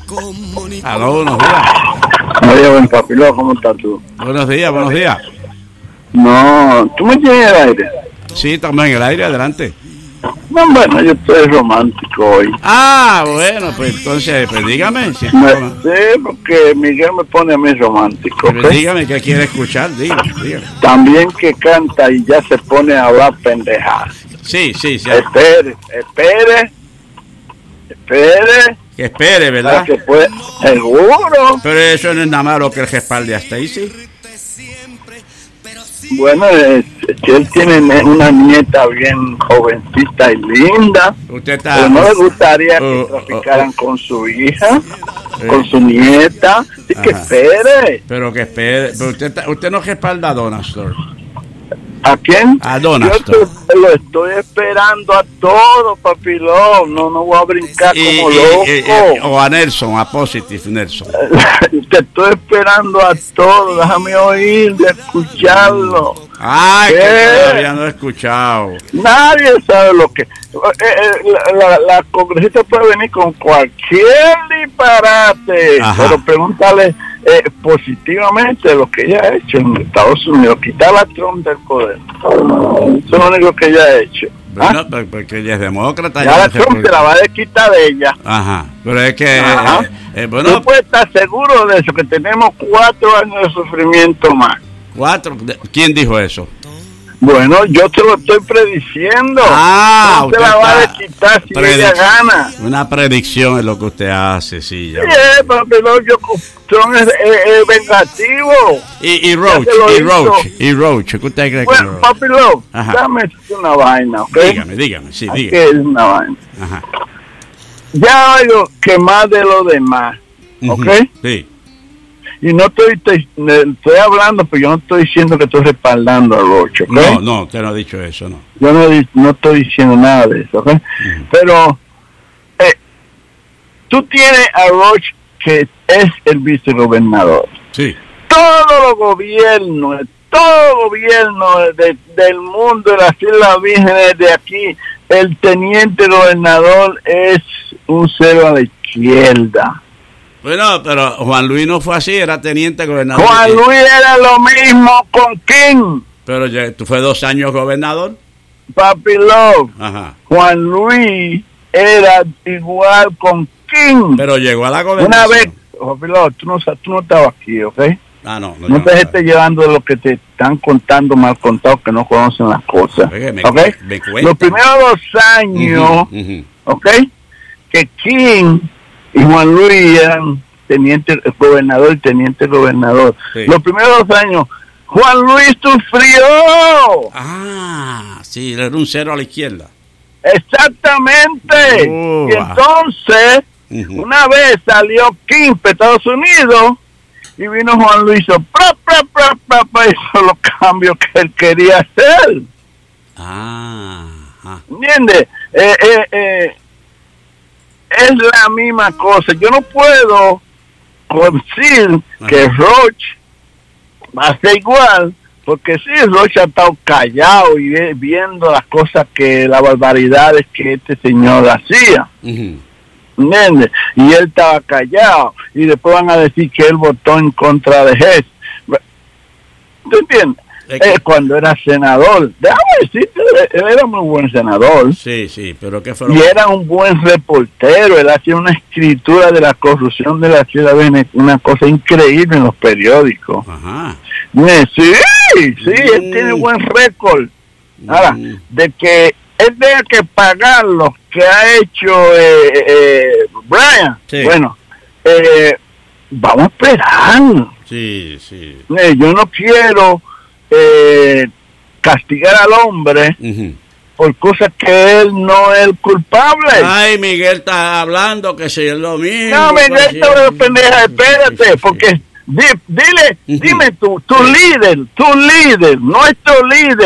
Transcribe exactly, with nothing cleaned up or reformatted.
Aló, buenos días. Oye, buen papilón, ¿cómo estás tú? Buenos días, buenos días. No, ¿tú me tienes el aire? Sí, estamos en el aire, adelante. No, bueno, yo estoy romántico hoy. Ah, bueno, pues entonces, pues dígame. Si Me, sí, porque Miguel me pone a mí romántico. pues ¿okay? dígame qué quiere escuchar, dígame, dígame. También que canta y ya se pone a hablar pendejadas. Sí, sí, sí. Espere, espere, espere. Que espere, ¿verdad? Que puede, seguro. Pero eso no es nada malo que el respalde a Stacy. Bueno, es, es que él tiene una nieta bien jovencita y linda. Usted está. Pero no le gustaría que uh, traficaran uh, uh, con su hija, eh. con su nieta. Así que Ajá. espere. Pero que espere. Pero usted, está, usted no respalda a Donald Store. ¿A quién? A Donald Yo Store. estoy, lo estoy esperando a todo, papilón. No, no voy a brincar Y, como y, loco. y, y, o a Nelson, a Positive Nelson. Te estoy esperando a todo. Déjame oír, de escucharlo. Ay, ¿Qué? que todavía no he escuchado. Nadie sabe lo que... Eh, eh, la, la, la congresista puede venir con cualquier disparate, Ajá. pero pregúntale eh, positivamente lo que ella ha hecho en Estados Unidos, quitar a Trump del poder. Eso es lo único que ella ha hecho. Bueno, ¿Ah? porque ella es demócrata. Ya la no Trump se la va a desquitar de ella. Ajá, pero es que... Ajá. Eh, eh, bueno, Tú puedes estar seguro de eso, que tenemos cuatro años de sufrimiento más. cuatro... ¿Quién dijo eso? Bueno, yo te lo estoy prediciendo. Ah, Trump se usted la va a está desquitar si predic- ella gana. Una predicción es lo que usted hace, sí. Ya. Sí, pero yo Trump es, es, es vengativo. Y, y Roach, Ya se lo y hizo. Roach, y Roach, ¿qué usted cree que Bueno, Roach? papi Love, Ajá. dame una vaina, ¿ok? Dígame, dígame, sí, Aquí dígame. es una vaina. Ajá. Ya oigo que más de lo demás, ¿ok? Ujú, sí. Y no estoy, te, estoy hablando, pero yo no estoy diciendo que estoy respaldando a Roach, ¿ok? No, no, usted no ha dicho eso, no. Yo no, di- no estoy diciendo nada de eso, ¿ok? Ujú. Pero eh, tú tienes a Roach que es el vicegobernador. Sí. Todos los gobiernos, todo gobierno de, del mundo, de las Islas Vírgenes, de aquí, el teniente gobernador es un cero a la izquierda. Bueno, pero Juan Luis no fue así, era teniente gobernador. Juan Y- Luis era lo mismo con King, Pero ya, tú fue dos años gobernador. Papi Love. Ajá. Juan Luis era igual con King. Pero llegó a la Una gobernación. vez, Papi Love, tú no, tú no estabas aquí, ¿ok? Ah, no. No te estés llevando de lo que te están contando mal contado, que no conocen las cosas. Oye, me- ¿Ok? me cuentan. Los primeros dos años, Ujú, ujú. ¿ok? Que King y Juan Luis eran teniente gobernador y teniente gobernador. Sí. Los primeros dos años, Juan Luis sufrió. Ah, sí, era un cero a la izquierda. Exactamente. Uh, y entonces, Ujú. una vez salió King para Estados Unidos y vino Juan Luis, hizo, pra, pra, pra, pra, pra, hizo los cambios que él quería hacer. Ah, ah. ¿Entiendes? Eh, eh, eh, es la misma cosa. Yo no puedo decir Ajá. que Roach va a ser igual, porque sí, Roach ha estado callado y ve- viendo las cosas que, las barbaridades que este señor hacía. Ujú. ¿Entiendes? Y él estaba callado y después van a decir que él votó en contra de Hess. ¿Tú entiendes? Es que- Eh, cuando era senador, déjame decirte, él era muy buen senador Sí, sí, pero ¿qué fue lo y que- era un buen reportero. Él hacía una escritura de la corrupción de la ciudad, una cosa increíble en los periódicos. Ajá. Eh, Sí, sí, él Mm. tiene buen récord. Ahora, Mm. de que él tenga que pagar lo que ha hecho eh, eh, Brian, Sí. bueno, eh, vamos a esperar. Sí, sí. Eh, yo no quiero eh, castigar al hombre Ujú. por cosas que él no es el culpable. Ay, Miguel está hablando que si es lo mismo. no, me que si- de pendeja, Sí, sí, espérate, sí. porque di- dile, Ujú. dime tú, tu Sí. líder, tu líder, nuestro líder.